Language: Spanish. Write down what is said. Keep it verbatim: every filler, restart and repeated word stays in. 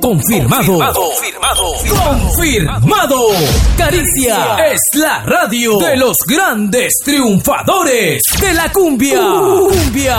Confirmado. Confirmado. Confirmado. Caricia es la radio de los grandes triunfadores de la cumbia. Cumbia.